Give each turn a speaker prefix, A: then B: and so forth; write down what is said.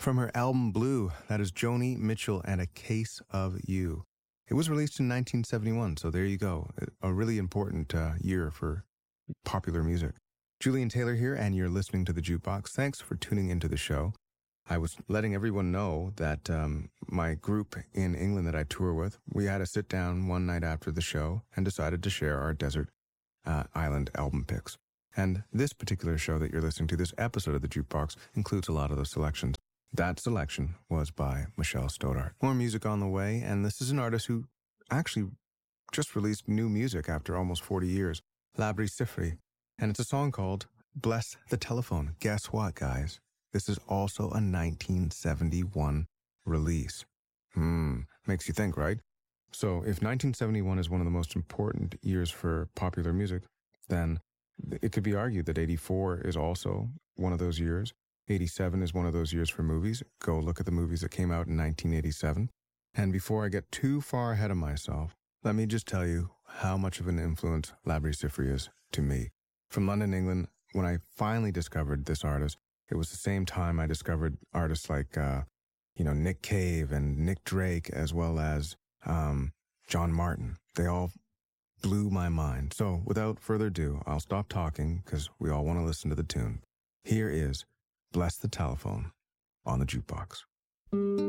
A: From her album Blue, that is Joni Mitchell and A Case of You. It was released in 1971, so there you go. A really important year for popular music. Julian Taylor here, and you're listening to The Jukebox. Thanks for tuning into the show. I was letting everyone know that my group in England that I tour with, we had a sit down one night after the show and decided to share our desert island album picks. And this particular show that you're listening to, this episode of The Jukebox, includes a lot of those selections. That selection was by Michelle Stoddart. More music on the way, and this is an artist who actually just released new music after almost 40 years, Labri Sifri. And it's a song called Bless the Telephone. Guess what, guys? This is also a 1971 release. Makes you think, right? So if 1971 is one of the most important years for popular music, then it could be argued that 84 is also one of those years. 87 is one of those years for movies. Go look at the movies that came out in 1987. And before I get too far ahead of myself, let me just tell you how much of an influence Labri Sifri is to me. From London, England, when I finally discovered this artist, it was the same time I discovered artists like, Nick Cave and Nick Drake, as well as John Martin. They all blew my mind. So without further ado, I'll stop talking because we all want to listen to the tune. Here is Bless the Telephone on The Jukebox.